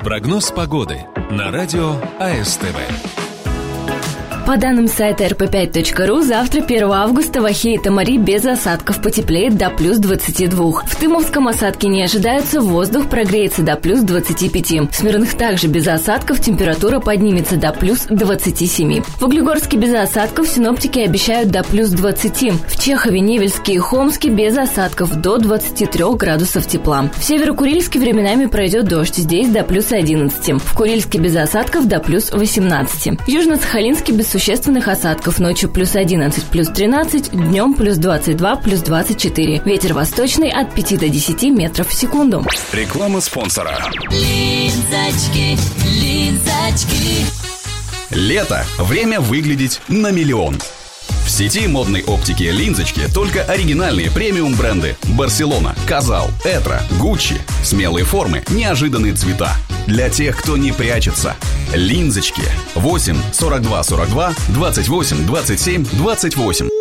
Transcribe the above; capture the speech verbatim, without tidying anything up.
Прогноз погоды на радио АСТВ. По данным сайта эр пэ пять точка ру, завтра, первого августа, в Охе и Тамари без осадков потеплеет до плюс двадцати двух. В Тымовском осадки не ожидаются, воздух прогреется до плюс двадцати пяти. В Смирных также без осадков, температура поднимется до плюс двадцати семи. В Углегорске без осадков, синоптики обещают до плюс двадцати. В Чехове, Невельске и Хомске без осадков до двадцати трёх градусов тепла. В Северо-Курильске временами пройдет дождь, здесь до плюс одиннадцати. В Курильске без осадков до плюс восемнадцати. В Южно-Сахалинске без существенных осадков, ночью плюс одиннадцать, плюс тринадцать, днем плюс двадцать два, плюс двадцать четыре. Ветер восточный от пяти до десяти метров в секунду. Реклама спонсора. Линзочки, линзочки. Лето. Время выглядеть на миллион. В сети модной оптики «Линзочки» только оригинальные премиум-бренды: Барселона, Казал, Этро, Гуччи. Смелые формы, неожиданные цвета. Для тех, кто не прячется. «Линзочки». восемь сорок два сорок два двадцать восемь двадцать семь двадцать восемь.